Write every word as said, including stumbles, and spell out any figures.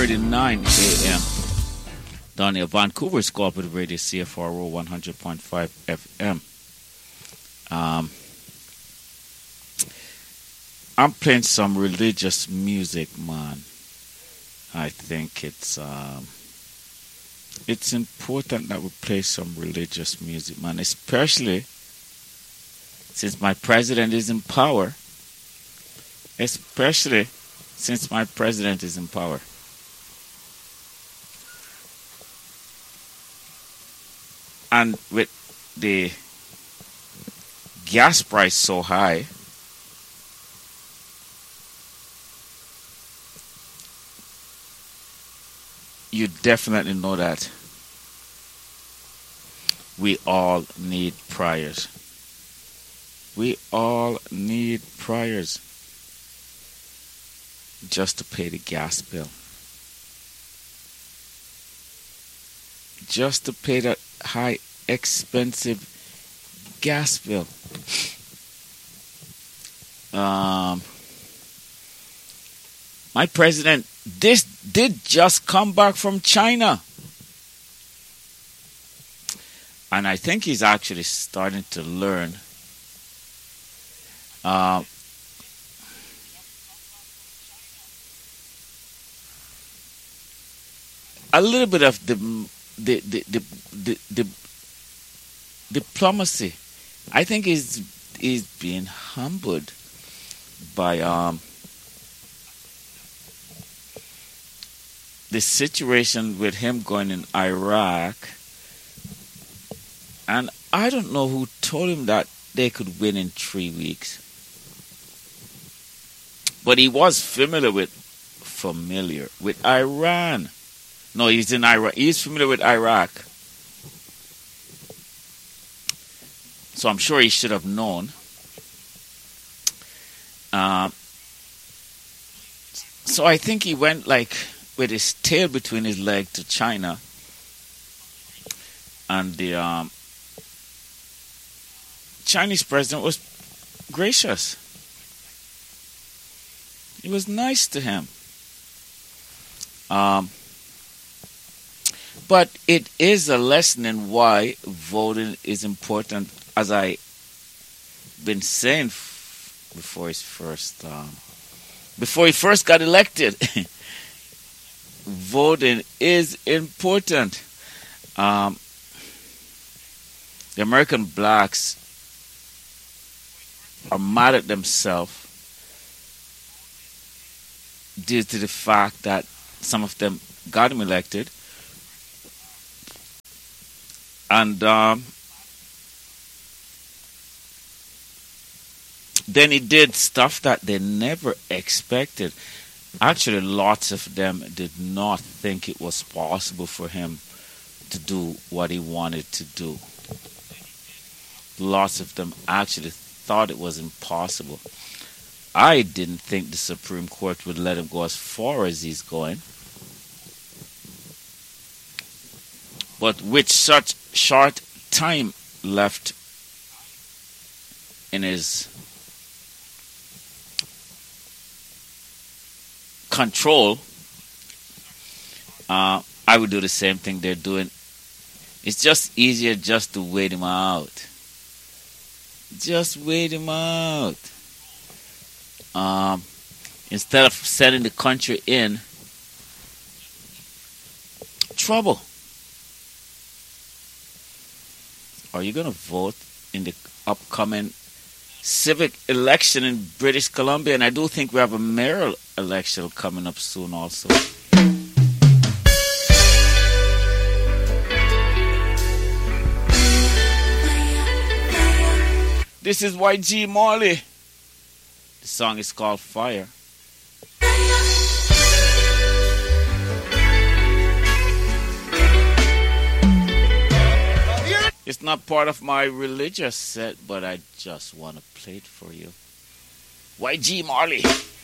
thirty-nine a.m. down near Vancouver's Cooperative Radio, C F R O one hundred point five F M. Um, I'm playing some religious music, man. I think it's um, it's important that we play some religious music, man, especially since my president is in power. Especially since my president is in power. And with the gas price so high, you definitely know that we all need prayers. We all need prayers just to pay the gas bill. Just to pay that high, expensive gas bill. Um, my president, this did just come back from China. And I think he's actually starting to learn uh, a little bit of the the the the, the, the diplomacy. I think he's he's being humbled by um the situation with him going in Iraq, and I don't know who told him that they could win in three weeks. But he was familiar with familiar with Iran. No, he's in Iraq. He's familiar with Iraq. So I'm sure he should have known. Uh, so I think he went like with his tail between his legs to China. And the um, Chinese president was gracious. He was nice to him. Um, but it is a lesson in why voting is important, as I been saying f- before his first, um, before he first got elected. Voting is important. Um, the American blacks are mad at themselves due to the fact that some of them got him elected. And um, then he did stuff that they never expected. Actually, lots of them did not think it was possible for him to do what he wanted to do. Lots of them actually thought it was impossible. I didn't think the Supreme Court would let him go as far as he's going. But with such short time left in his control, uh, I would do the same thing they're doing. It's just easier just to wait him out. Just wait him out. Um, instead of setting the country in trouble. Are you going to vote in the upcoming civic election in British Columbia? And I do think we have a mayoral election coming up soon also. This is Y G Marley. The song is called Fire. It's not part of my religious set, but I just want to play it for you. Y G Marley.